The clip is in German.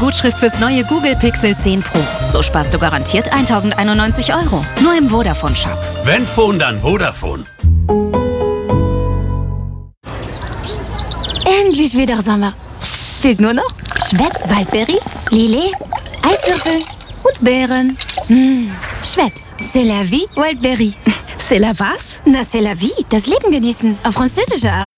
Gutschrift fürs neue Google Pixel 10 Pro. So sparst du garantiert 1.091 €. Nur im Vodafone-Shop. Wenn Phone, dann Vodafone. Endlich wieder Sommer. Fehlt nur noch Schweppes Waldbeere, Lillet, Eiswürfel und Beeren. Schweppes, c'est la vie, Waldbeere. C'est la was? Na, c'est la vie, das Leben genießen. Auf Französischer Art.